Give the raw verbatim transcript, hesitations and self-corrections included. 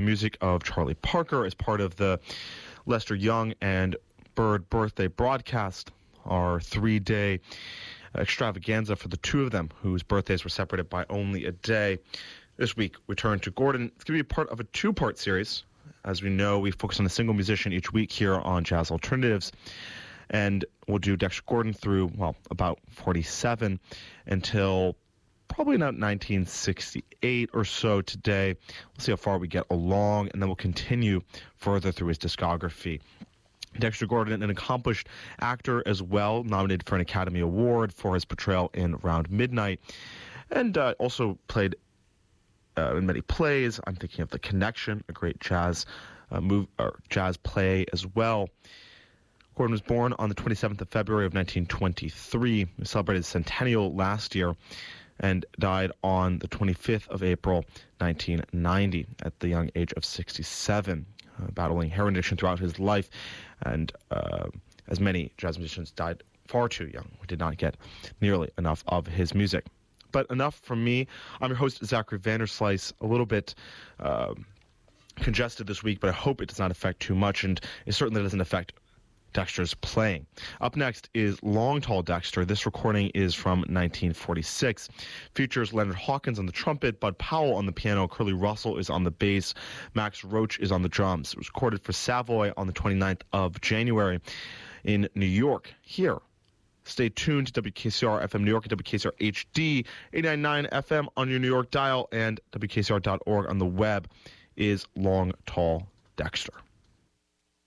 music of Charlie Parker as part of the Lester Young and Bird birthday broadcast, our three-day extravaganza for the two of them, whose birthdays were separated by only a day. This week, we turn to Gordon. It's going to be part of a two-part series. As we know, we focus on a single musician each week here on Jazz Alternatives. And we'll do Dexter Gordon through, well, about forty-seven until probably about nineteen sixty-eight or so today. We'll see how far we get along, and then we'll continue further through his discography. Dexter Gordon, an accomplished actor as well, nominated for an Academy Award for his portrayal in Round Midnight, and uh, also played uh, in many plays. I'm thinking of The Connection, a great jazz uh, move, or jazz play as well. Gordon was born on the twenty-seventh of February of nineteen twenty-three. He celebrated his centennial last year and died on the twenty-fifth of April, nineteen ninety, at the young age of sixty-seven, uh, battling heroin addiction throughout his life. And uh, as many jazz musicians, died far too young. We did not get nearly enough of his music. But enough from me. I'm your host, Zachary Vanderslice, a little bit uh, congested this week, but I hope it does not affect too much, and it certainly doesn't affect Dexter's playing. Up next is Long Tall Dexter. This recording is from nineteen forty-six. Features Leonard Hawkins on the trumpet, Bud Powell on the piano, Curly Russell is on the bass, Max Roach is on the drums. It was recorded for Savoy on the twenty-ninth of January in New York. Here, stay tuned to W K C R F M New York and W K C R H D, eighty-nine point nine F M on your New York dial, and W K C R dot org on the web is Long Tall Dexter.